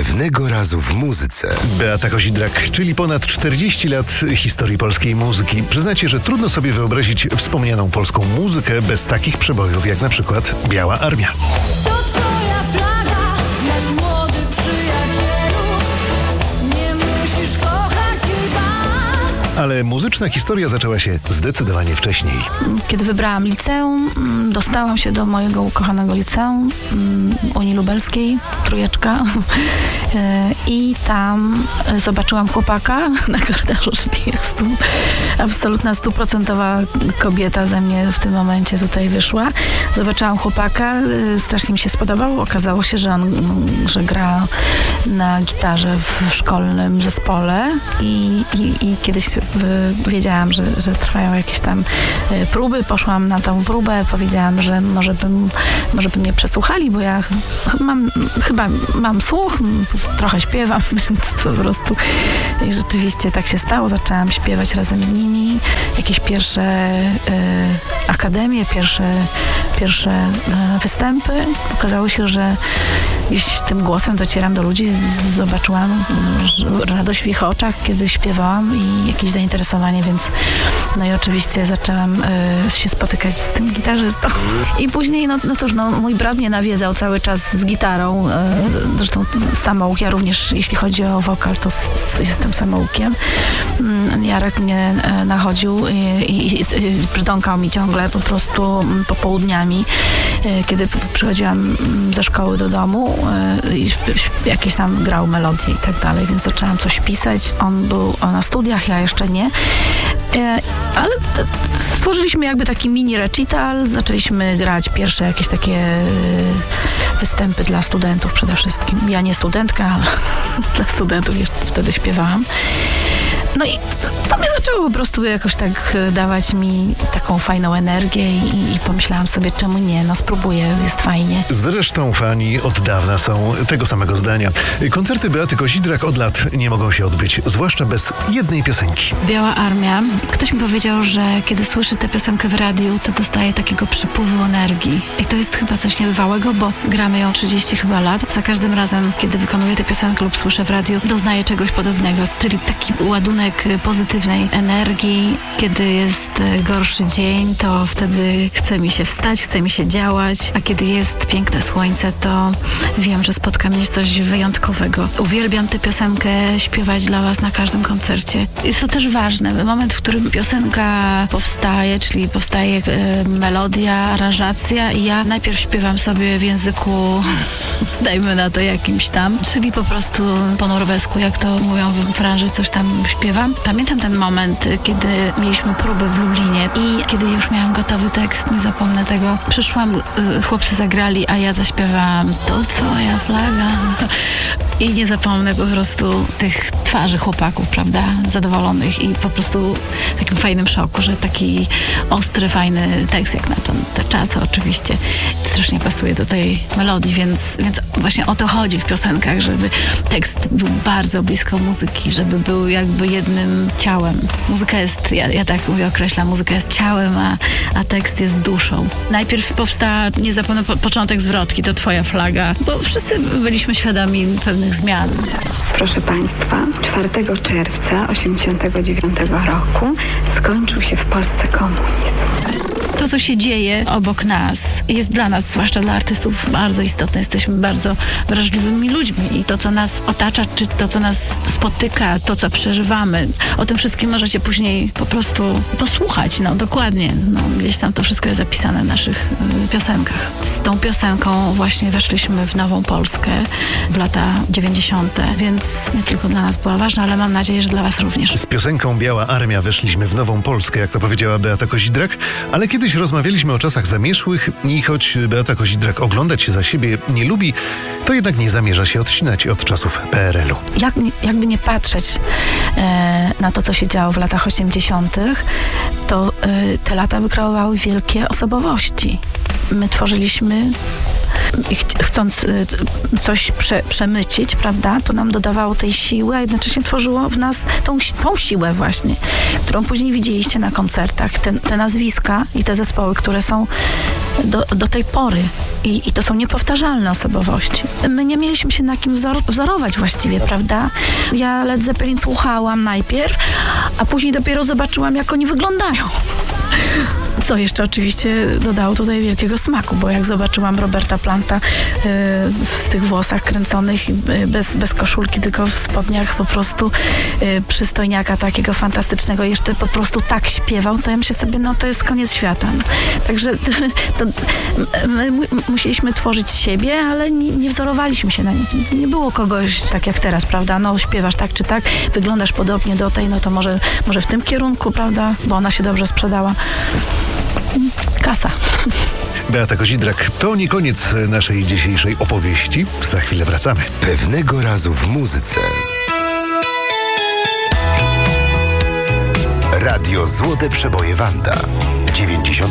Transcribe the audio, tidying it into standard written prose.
Pewnego razu w muzyce. Beata Kozidrak, czyli ponad 40 lat historii polskiej muzyki. Przyznacie, że trudno sobie wyobrazić wspomnianą polską muzykę bez takich przebojów jak na przykład Biała Armia. To twoja flaga, nasz młody przyjacielu. Nie musisz kochać jej barw. Ale muzyczna historia zaczęła się zdecydowanie wcześniej. Kiedy wybrałam liceum, dostałam się do mojego ukochanego liceum Unii Lubelskiej, trójeczka. I tam zobaczyłam chłopaka na korytarzu, czyli absolutna 100% kobieta ze mnie w tym momencie tutaj wyszła. Zobaczyłam chłopaka, strasznie mi się spodobał. Okazało się, że gra na gitarze w szkolnym zespole i kiedyś wiedziałam, że trwają jakieś tam próby. Poszłam na tą próbę, powiedziałam, że może by mnie przesłuchali, bo ja chyba mam słuch, trochę śpiewam, więc po prostu i rzeczywiście tak się stało. Zaczęłam śpiewać razem z nimi. Jakieś pierwsze akademie, pierwsze występy. Okazało się, że gdzieś tym głosem docieram do ludzi. Zobaczyłam radość w ich oczach, kiedy śpiewałam i jakieś zainteresowanie, więc no i oczywiście zaczęłam się spotykać z tym gitarzystą. I później, mój brat mnie nawiedzał cały czas z gitarą. Zresztą samouk, ja również, jeśli chodzi o wokal, to jestem samoukiem. Jarek mnie nachodził i brzdąkał mi ciągle po prostu popołudniami, kiedy przychodziłam ze szkoły do domu i jakieś tam grał melodie i tak dalej, więc zaczęłam coś pisać. On był na studiach, ja jeszcze nie. Ale stworzyliśmy jakby taki mini recital, zaczęliśmy grać pierwsze jakieś takie występy dla studentów przede wszystkim. Ja nie studentka, ale dla studentów jeszcze wtedy śpiewałam. No i to mnie zaczęło po prostu jakoś tak dawać mi taką fajną energię i pomyślałam sobie, czemu nie, spróbuję, jest fajnie. Zresztą fani od dawna są tego samego zdania. Koncerty Beaty Kozidrak od lat nie mogą się odbyć, zwłaszcza bez jednej piosenki. Biała Armia. Ktoś mi powiedział, że kiedy słyszy tę piosenkę w radiu, to dostaje takiego przypływu energii. I to jest chyba coś niebywałego, bo gramy ją 30 chyba lat. Za każdym razem, kiedy wykonuję tę piosenkę lub słyszę w radiu, doznaję czegoś podobnego, czyli taki ładunek pozytywnej energii. Kiedy jest gorszy dzień, to wtedy chce mi się wstać, chce mi się działać, a kiedy jest piękne słońce, to wiem, że spotka mnie coś wyjątkowego. Uwielbiam tę piosenkę śpiewać dla was na każdym koncercie. Jest to też ważne. Moment, w którym piosenka powstaje, czyli powstaje melodia, aranżacja i ja najpierw śpiewam sobie w języku, dajmy na to jakimś tam, czyli po prostu po norwesku, jak to mówią w branży, coś tam śpiewam. Pamiętam ten moment, kiedy mieliśmy próby w Lublinie i kiedy już miałam gotowy tekst, nie zapomnę tego. Przyszłam, chłopcy zagrali, a ja zaśpiewałam to twoja flaga. I nie zapomnę po prostu tych twarzy chłopaków, prawda, zadowolonych i po prostu w takim fajnym szoku, że taki ostry, fajny tekst, jak na te czasy oczywiście, strasznie pasuje do tej melodii, więc właśnie o to chodzi w piosenkach, żeby tekst był bardzo blisko muzyki, żeby był jakby jednym ciałem. Muzyka jest, ja tak mówię, określam, muzyka jest ciałem, a tekst jest duszą. Najpierw powstała, nie zapomnę, początek zwrotki, to twoja flaga, bo wszyscy byliśmy świadomi pewnych zmian. Proszę Państwa, 4 czerwca 1989 roku skończył się w Polsce komunizm. To, co się dzieje obok nas, jest dla nas, zwłaszcza dla artystów, bardzo istotne. Jesteśmy bardzo wrażliwymi ludźmi i to, co nas otacza, czy to, co nas spotyka, to, co przeżywamy, o tym wszystkim możecie później po prostu posłuchać, dokładnie. Gdzieś tam to wszystko jest zapisane w naszych piosenkach. Z tą piosenką właśnie weszliśmy w nową Polskę w lata 90., więc nie tylko dla nas była ważna, ale mam nadzieję, że dla was również. Z piosenką Biała Armia weszliśmy w nową Polskę, jak to powiedziała Beata Kozidrak, ale kiedyś rozmawialiśmy o czasach zamierzchłych i choć Beata Kozidrak oglądać się za siebie nie lubi, to jednak nie zamierza się odcinać od czasów PRL-u. Jakby nie patrzeć na to, co się działo w latach 80., to te lata wykreowały wielkie osobowości. My tworzyliśmy chcąc coś przemycić, prawda, to nam dodawało tej siły, a jednocześnie tworzyło w nas tą siłę właśnie, którą później widzieliście na koncertach. Te nazwiska i te zespoły, które są do tej pory. I to są niepowtarzalne osobowości. My nie mieliśmy się na kim wzorować właściwie, prawda? Ja Led Zeppelin słuchałam najpierw, a później dopiero zobaczyłam, jak oni wyglądają. Co jeszcze oczywiście dodało tutaj wielkiego smaku, bo jak zobaczyłam Roberta Planta w tych włosach kręconych, bez koszulki, tylko w spodniach, po prostu przystojniaka takiego fantastycznego, jeszcze po prostu tak śpiewał, to ja myślę sobie, no to jest koniec świata. No. Także my musieliśmy tworzyć siebie, ale nie wzorowaliśmy się na nim. Nie było kogoś tak jak teraz, prawda? No śpiewasz tak czy tak, wyglądasz podobnie do tej, no to może w tym kierunku, prawda? Bo ona się dobrze sprzedała. Kasa. Beata Kozidrak, to nie koniec naszej dzisiejszej opowieści. Za chwilę wracamy. Pewnego razu w muzyce. Radio Złote Przeboje Wanda 90.